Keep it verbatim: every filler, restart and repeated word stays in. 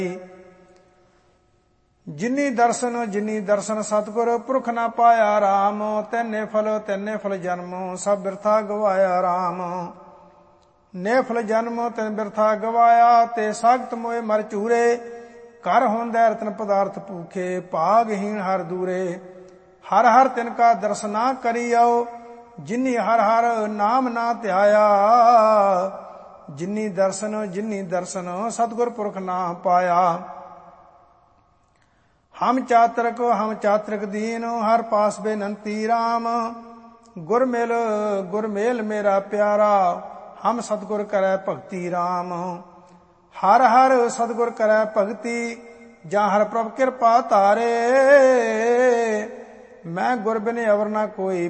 ਜਿਨੀ ਦਰਸ਼ਨ ਜਿਨੀ ਦਰਸ਼ਨ ਸਤਿਗੁਰ ਪੁਰਖ ਨਾ ਪਾਇਆ ਰਾਮ। ਤੈਨੇ ਫਲ ਤੈਨੇ ਫਲ ਜਨਮ ਸਭ ਬਿਰਥਾ ਗਵਾਇਆ ਰਾਮ। ਨੇ ਫਲ ਜਨਮ ਤੈਨ ਬਿਰਥਾ ਗਵਾਇਆ ਤੇ ਸਾਖਤ ਮੋਏ ਮਰ ਚੂਰੇ। ਕਰ ਹੁੰਦੈ ਰਤਨ ਪਦਾਰਥ ਭੂਖੇ ਭਾਗਹੀਣ ਹਰ ਦੂਰੇ। ਹਰ ਹਰ ਤਿਨ ਕਾ ਦਰਸ਼ਨਾ ਕਰਿਓ ਜਿਨੀ ਹਰ ਹਰ ਨਾਮ ਨਾ ਧਿਆਇਆ। ਜਿਨੀ ਦਰਸ਼ਨ ਜਿਨੀ ਦਰਸ਼ਨ ਸਤਿਗੁਰ ਪੁਰਖ ਨਾ ਪਾਇਆ। ਹਮ ਚਾਤਰਕ ਹਮ ਚਾਤਰਕ ਦੀਨ ਹਰ ਪਾਸ ਬੇਨੰਤੀ ਰਾਮ। ਗੁਰ ਮਿਲ ਗੁਰ ਮੇਲ ਮੇਰਾ ਪਿਆਰਾ ਹਮ ਸਤਿਗੁਰ ਕਰੈ ਭਗਤੀ ਰਾਮ। ਹਰ ਹਰ ਸਤਿਗੁਰ ਕਰੈ ਭਗਤੀ ਜਾਂ ਹਰ ਪ੍ਰਭ ਕਿਰਪਾ ਧਾਰੇ। ਮੈਂ ਗੁਰ ਬਿਨ ਅਵਰ ਨਾ ਕੋਈ